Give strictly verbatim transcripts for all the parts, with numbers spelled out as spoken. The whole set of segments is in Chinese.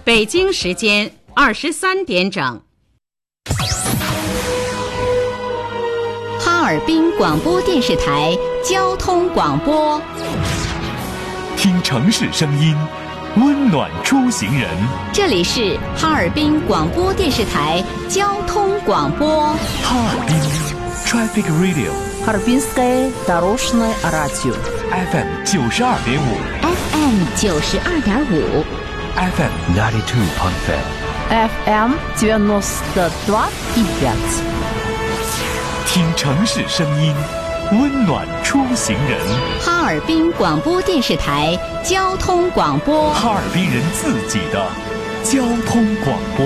北京时间二十三点整。 哈尔滨广播电视台交通广播， 听城市声音，温暖出行人。 这里是哈尔滨广播电视台交通广播。 哈尔滨 Traffic Radio， Харбинское дорожное радио F M 九十二点五 F M 九十二点五 F M ninety two point five F M девяносто два и пять。 听城市声音，温暖出行人。 哈尔滨广播电视台交通广播， 哈尔滨人自己的交通广播。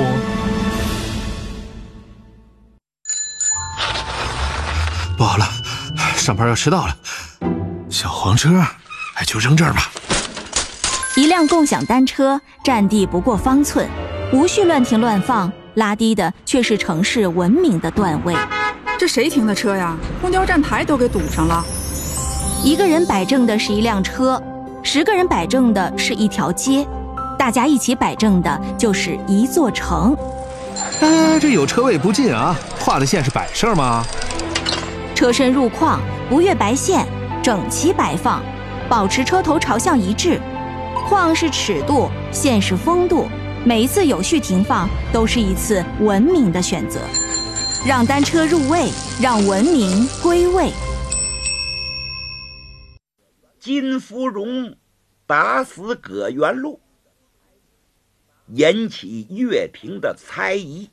不好了，上班要迟到了。小黄车，哎，就扔这儿吧。 一辆共享单车占地不过方寸，无序乱停乱放，拉低的却是城市文明的段位。 这谁停的车呀？公交站台都给堵上了。 一个人摆正的是一辆车，十个人摆正的是一条街，大家一起摆正的就是一座城。 哎，这有车位不进啊，画的线是摆设吗？ 车身入框，不越白线，整齐摆放，保持车头朝向一致。框是尺度，线是风度，每一次有序停放都是一次文明的选择。让单车入位，让文明归位。 金芙蓉打死葛元禄，引起乐评的猜疑。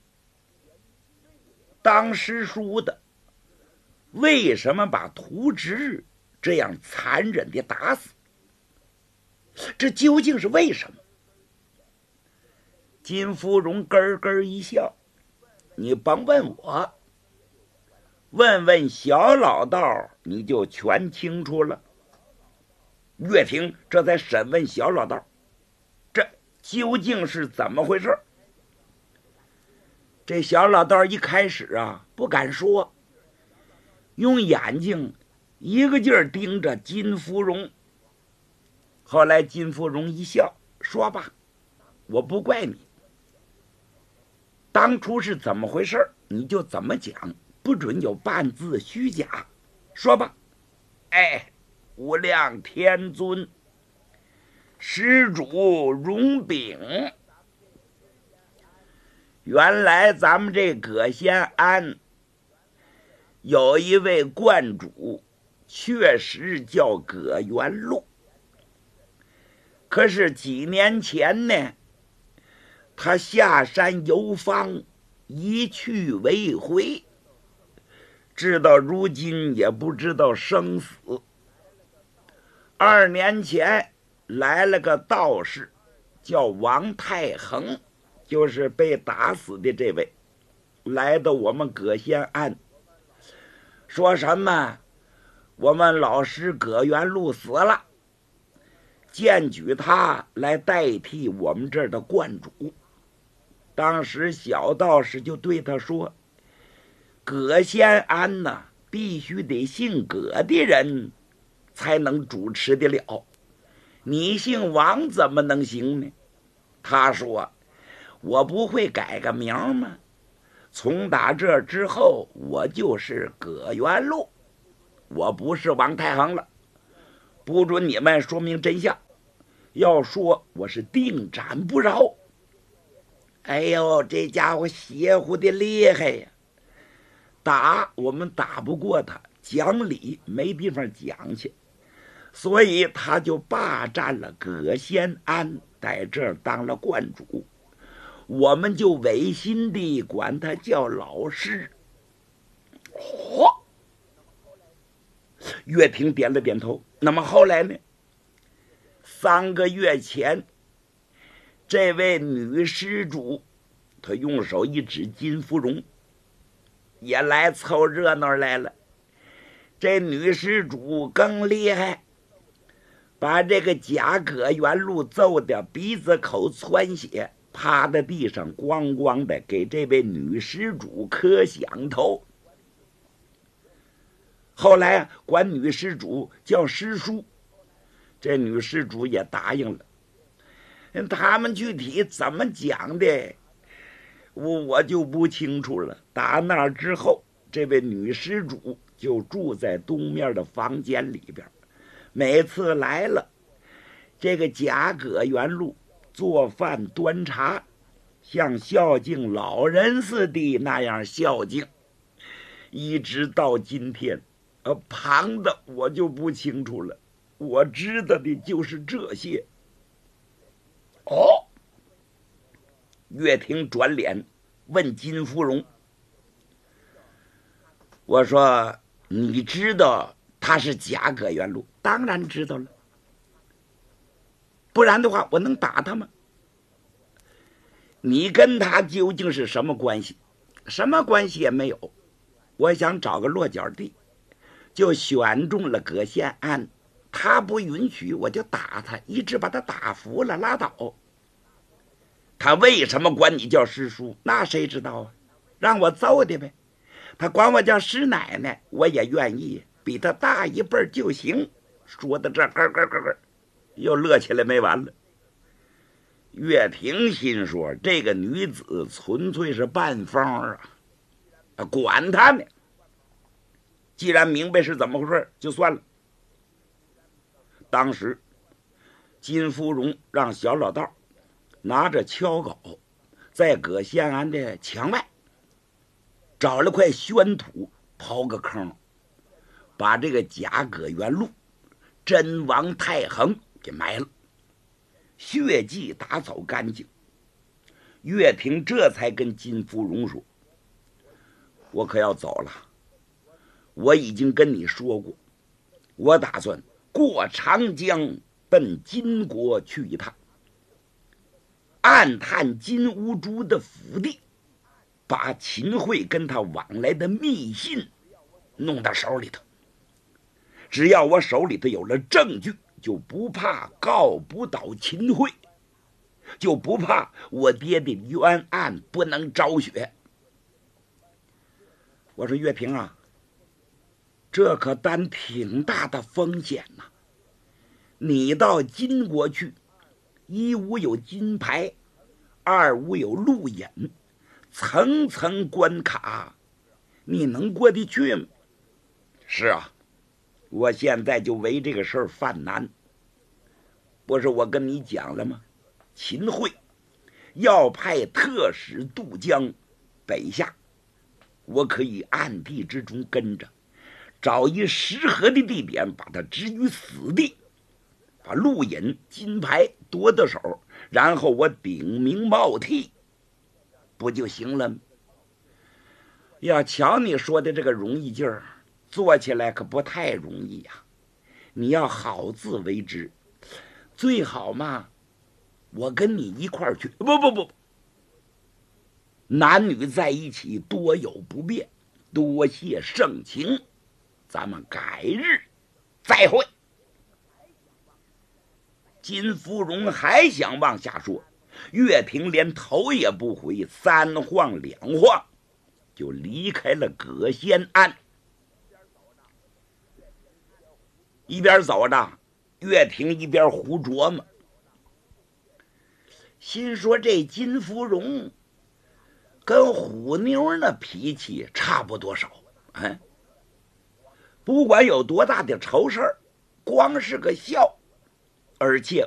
当时说的，为什么把屠侄这样残忍地打死？这究竟是为什么？金芙蓉咯咯一笑，你甭问我，问问小老道你就全清楚了。乐评这才审问小老道，这究竟是怎么回事？这小老道一开始啊不敢说，用眼睛一个劲儿盯着金芙蓉。后来金芙蓉一笑，说吧，我不怪你，当初是怎么回事你就怎么讲，不准有半字虚假。说吧。哎，无量天尊，施主容禀。原来咱们这葛仙庵有一位观主，确实叫葛元禄。可是几年前呢，他下山游方，一去未回，直到如今也不知道生死。二年前来了个道士，叫王太衡，就是被打死的这位，来到我们葛仙庵，说什么我们老师葛元禄死了，荐举他来代替我们这儿的观主。当时小道士就对他说，葛仙庵呐，必须得姓葛的人才能主持得了，你姓王怎么能行呢？他说，我不会改个名吗？从打这之后，我就是葛元禄，我不是王太衡了，不准你们说明真相，要说我是定斩不饶。哎呦，这家伙邪乎的厉害呀！打我们打不过他，讲理没地方讲去，所以他就霸占了葛仙庵，在这儿当了观主，我们就违心地管他叫老师。嚯！乐评点了点头。那么后来呢？三个月前，这位女施主，她用手一指金芙蓉，也来凑热闹来了。这女施主更厉害，把这个假葛元禄揍得鼻子口窜血，趴在地上咣咣的给这位女施主磕响头。后来啊，管女施主叫师叔，这女施主也答应了。 他们具体怎么讲的，我我就不清楚了。打那之后，这位女施主就住在东面的房间里边，每次来了，这个贾葛元禄做饭端茶，像孝敬老人似的那样孝敬，一直到今天。呃，旁的我就不清楚了，我知道的就是这些。哦，岳霆转脸问金芙蓉：“我说，你知道他是贾葛元禄？”“当然知道了，不然的话，我能打他吗？”“你跟他究竟是什么关系？”“什么关系也没有。我想找个落脚地，就选中了葛县安。他不允许，我就打他，一直把他打服了，拉倒。他为什么管你叫师叔？那谁知道啊？让我揍的呗。他管我叫师奶奶，我也愿意，比他大一辈就行。”说到这儿，咯咯咯咯，又乐起来没完了。岳霆心说，这个女子纯粹是半疯啊，管他呢。既然明白是怎么回事，就算了。当时金芙蓉让小老道拿着锹镐，在葛县安的墙外找了块宣土，刨个坑，把这个贾葛元禄、真王太衡给埋了，血迹打扫干净。岳霆这才跟金芙蓉说：“我可要走了，我已经跟你说过，我打算过长江奔金国去一趟，暗探金兀术的府邸，把秦桧跟他往来的密信弄到手里头。只要我手里头有了证据，就不怕告不倒秦桧，就不怕我爹的冤案不能昭雪。”我说：“岳霆啊，这可担挺大的风险呐！你到金国去，一无有金牌，二无有路引，层层关卡，你能过得去吗？”“是啊，我现在就为这个事儿犯难。不是我跟你讲了吗？秦桧要派特使渡江北下，我可以暗地之中跟着，找一适合的地点，把他置于死地，把陆引、金牌夺到手，然后我顶名冒替，不就行了吗？要瞧你说的这个容易劲儿，做起来可不太容易呀、啊。你要好自为之，最好嘛，我跟你一块儿去。不不不，男女在一起多有不便，多谢盛情，咱们改日再会。”金芙蓉还想往下说，岳霆连头也不回，三晃两晃就离开了葛县安。一边走着，岳霆一边胡琢磨，心说这金芙蓉跟虎妞那脾气差不多少，哎，不管有多大的愁事儿，光是个笑，而且